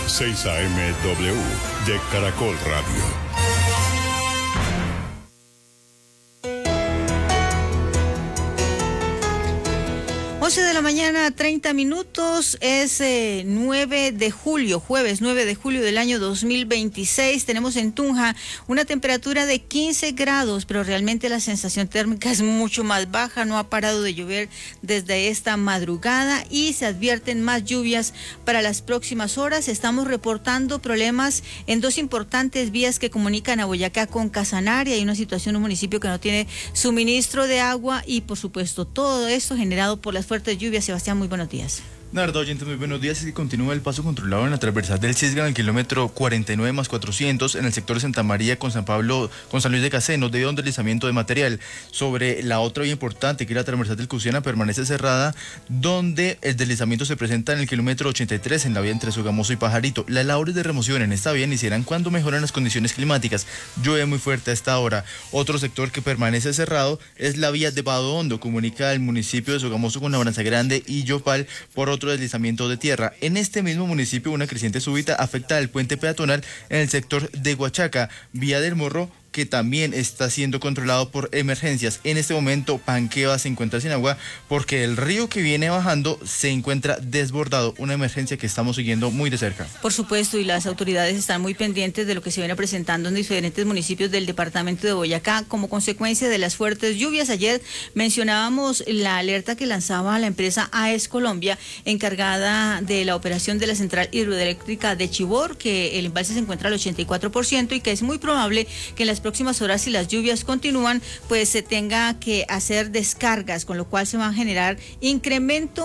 6 AM W de Caracol Radio. 11 de la mañana, 30 minutos, es 9 de julio, jueves 9 de julio del año 2026. Tenemos en Tunja una temperatura de 15 grados, pero realmente la sensación térmica es mucho más baja. No ha parado de llover desde esta madrugada y se advierten más lluvias para las próximas horas. Estamos reportando problemas en dos importantes vías que comunican a Boyacá con Casanare. Hay una situación en un municipio que no tiene suministro de agua y, por supuesto, todo esto generado por las fuertes lluvias. Sebastián, muy buenos días. Nardo, oyentes, muy buenos días. Y continúa el paso controlado en la transversal del Cisga en el kilómetro 49 más 400 en el sector de Santa María con San Luis de Casenos, debido a un deslizamiento de material. Sobre la otra vía importante, que es la transversal del Cusiana, permanece cerrada, donde el deslizamiento se presenta en el kilómetro 83 en la vía entre Sogamoso y Pajarito. Las labores de remoción en esta vía iniciarán cuando mejoran las condiciones climáticas. Llueve muy fuerte a esta hora. Otro sector que permanece cerrado es la vía de Vado Hondo, comunica el municipio de Sogamoso con Labranza Grande y Yopal por otro deslizamiento de tierra. En este mismo municipio, una creciente súbita afecta al puente peatonal en el sector de Huachaca, vía del Morro, que también está siendo controlado por emergencias. En este momento, Panqueva se encuentra sin agua porque el río que viene bajando se encuentra desbordado, una emergencia que estamos siguiendo muy de cerca. Por supuesto, y las autoridades están muy pendientes de lo que se viene presentando en diferentes municipios del departamento de Boyacá como consecuencia de las fuertes lluvias. Ayer mencionábamos la alerta que lanzaba la empresa AES Colombia, encargada de la operación de la central hidroeléctrica de Chibor, que el embalse se encuentra al 84% y que es muy probable que en las próximas horas, si las lluvias continúan, pues se tenga que hacer descargas, con lo cual se va a generar incremento